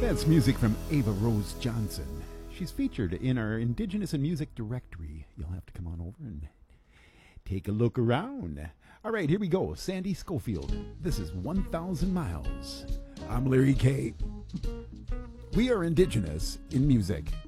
That's music from Ava Rose Johnson. She's featured in our Indigenous in Music directory. You'll have to come on over and take a look around. All right, here we go. Sandy Schofield. This is 1,000 Miles. I'm Larry K. We are Indigenous in Music.